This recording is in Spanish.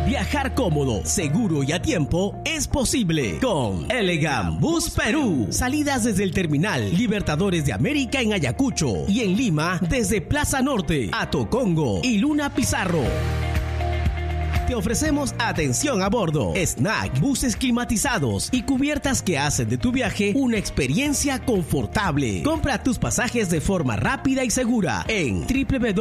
Viajar cómodo, seguro y a tiempo es posible con Elegant Bus Perú. Salidas desde el terminal Libertadores de América en Ayacucho y en Lima desde Plaza Norte a Tocongo y Luna Pizarro. Te ofrecemos atención a bordo, snack, buses climatizados y cubiertas que hacen de tu viaje una experiencia confortable. Compra tus pasajes de forma rápida y segura en www